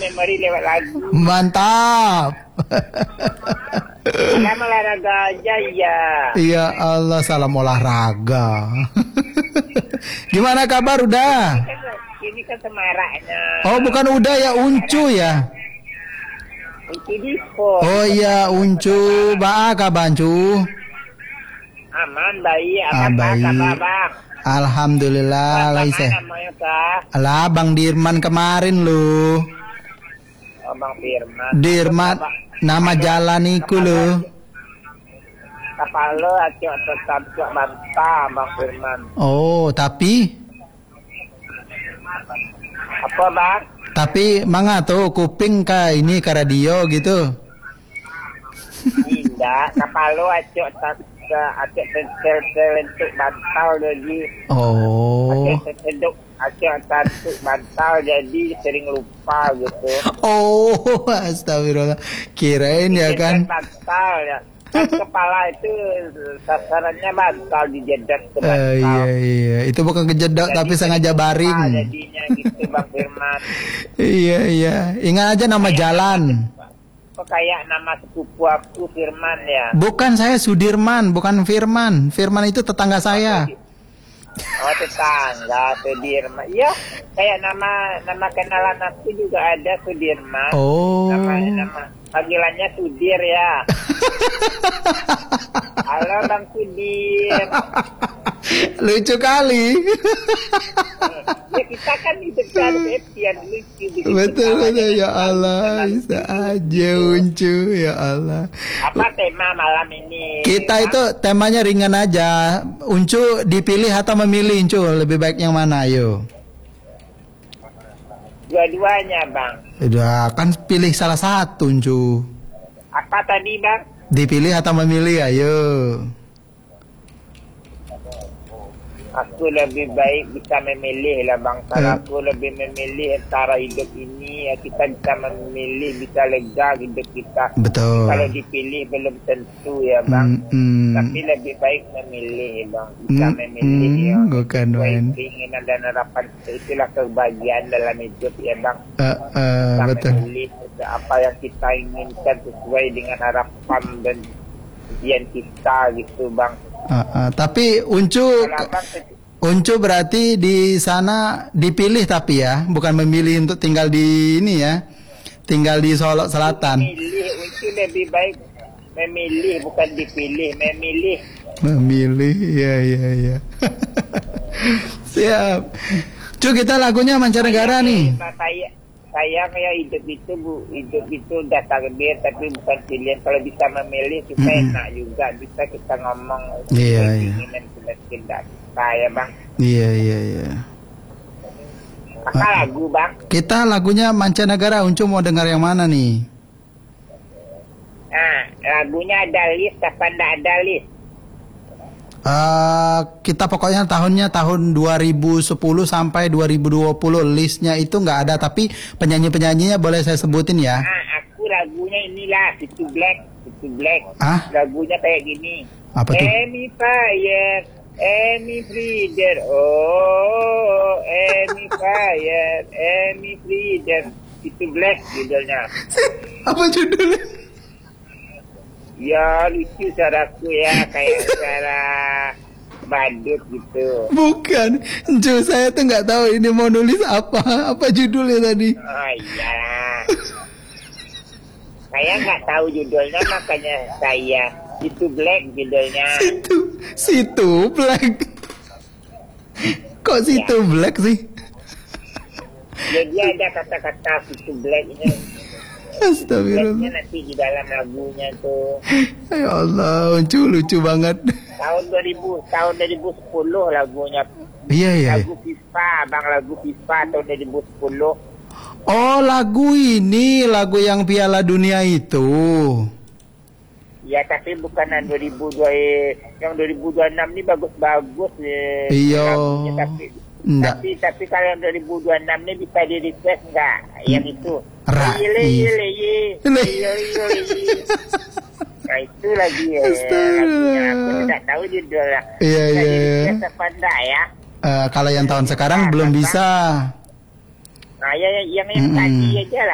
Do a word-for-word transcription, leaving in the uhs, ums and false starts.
memori lewat lagu. Mantap. Salam olahraga aja ya. Ya Allah, salam olahraga. Gimana kabar udah? Ini kan semaraknya. Oh bukan udah ya, Uncu ya. Uncu Dipo. Oh iya Uncu, baaka Bancu. Aman baik, Ah, apa baik. kabar bang? Alhamdulillah, Bang, Laisa. namanya kah? Alah, Bang Dirman kemarin lu. Oh, Bang Firman. Dirman, nama jalan iku lu. Kapal lo acok tetap cok bantah Bang Firman. Oh, tapi Apa bang? tapi manga tuh kuping ka ini ke radio gitu. Tidak, kapal lo acok tak acok tencel telentuk bantal jadi. Oh. Acok terseduk acok tentuk bantal jadi sering lupa gitu. Oh, astagfirullah. Kirain ya kan. Bantal ya. Kan kepala itu sasarannya bantal dijedak ke bantal. Eh, iya iya, itu bukan kejedok Jadi tapi sengaja lupa baring. jadinya gitu Bang Firman. Iya iya, ingat aja nama jalan. Kok kayak nama sepupu aku Firman ya? Bukan, saya Sudirman, bukan Firman. Firman itu tetangga saya. Oh tetangga Sudirman. Iya, kayak nama nama kenalan aku juga ada Sudirman. Oh. Nama nama panggilannya Sudir ya. Halo Bang Sudir. Lucu kali. Ya kita kan hidup dari yang lucu. bikin Betul ketawa, betul jadi ya selalu Allah, kenal bisa lucu. aja Uncu ya Allah. Apa tema malam ini? Kita itu temanya ringan aja. Uncu dipilih atau memilih, Uncu? Lebih baik yang mana, ayo? Dua-duanya Bang. Udah, kan pilih salah satu, Uncu. Apa tadi Bang? Dipilih atau memilih, ayo. Aku lebih baik bisa memilih lah Bang. Kalau Eh. aku lebih memilih antara hidup ini, ya kita bisa memilih, bisa lega hidup kita. Betul. Kalau dipilih belum tentu ya Bang. Mm, mm. Tapi lebih baik memilih Bang. Bisa Mm, memilih mm, ya. bukan, Sesuai Wan. keinginan dan harapan kita. Itulah kebahagiaan dalam hidup ya Bang. Eh, eh, Kita betul. memilih apa yang kita inginkan sesuai dengan harapan dan impian kita gitu Bang. Uh, uh, tapi Uncu, Kalau Abang Uncu berarti di sana dipilih tapi ya, bukan memilih untuk tinggal di ini ya, tinggal di Solo Selatan. memilih, itu lebih baik memilih bukan dipilih, memilih. Memilih, ya ya ya. Siap. Cu, kita lagunya mancanegara nih. Saya sayang ya hidup itu bu, hidup itu udah takdir tapi bukan pilihan. Kalau bisa memilih kita Mm-mm. enak juga, bisa kita ngomong Iya, iya. keinginan kita tidak saya Bang. Iya iya iya. Apa lagu Bang? Kita lagunya mancanegara. Uncu mau dengar yang mana nih? Nah, lagunya ada list apa enggak ada list? Uh, kita pokoknya tahunnya tahun dua ribu sepuluh sampai dua ribu dua puluh. Listnya itu nggak ada, tapi penyanyi-penyanyinya boleh saya sebutin ya. Nah, aku lagunya inilah Situ Black, Situ Black. Ah? Lagunya kayak gini. Apa tuh? Any fire, any freedom, oh, any fire, any freedom. Situ Black judulnya. Apa judulnya? Ya lucu suaraku ya, kayak suara badut gitu. Bukan, Cu, saya tuh nggak tahu ini mau nulis apa. Apa judulnya tadi? Oh iyalah. Saya nggak tahu judulnya makanya saya Situ Black judulnya. Situ, situ black. Kok situ black sih? Jadi ada kata-kata Situ Black ini. Astagfirullah. Blacknya nanti di dalam lagunya tuh. Ya Allah, Uncu lucu banget. Tahun dua ribu, tahun dua ribu sepuluh lagunya. Iya iya. Lagu FIFA, Bang, lagu FIFA tahun dua ribu sepuluh. Oh, lagu ini, lagu yang Piala Dunia itu. Ya tapi bukan yang dua ribu dua yang dua ribu dua puluh enam ini bagus-bagus ya. Iya. Lagunya, tapi Enggak. tapi tapi kalau yang dua ribu dua puluh enam ini bisa di request enggak? Yang itu. Ra- Yele iya. yele ye. Le- Yele yele ye. Nah itu lagi ya. Astaga. Lagunya aku tidak tahu judulnya. Iya, Bisa iya, di iya. request apa enggak ya? Eh, kalau yang tahun sekarang belum bisa. Nah, ya, yang yang Mm-mm. tadi aja lah.